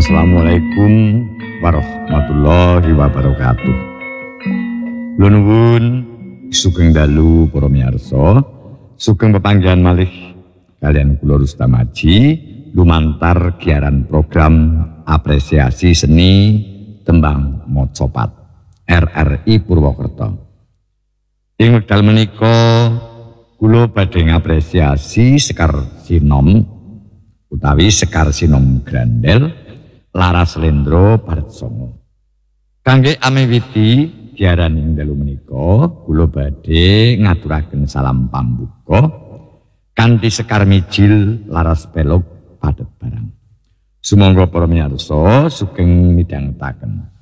Assalamualaikum warahmatullahi wabarakatuh. Kula nuwun sugeng dalu para miyarsa, sugeng pepanggihan malih kalian kula Rustam Aji lumantar giaran program apresiasi seni tembang Mocopat RRI Purwokerto. Ing wekdal menika kula badhe ngapresiasi Sekar Sinom utawi Sekar Sinom Grandel Laras Lendro Baretsongo. Kangge amiwiti giaran ing dalu menika kula badhe ngaturaken salam pambuka kanthi Sekar Mijil Laras Pelog Padhet Barang. Sumangga para miyarsa sugeng midhangetaken.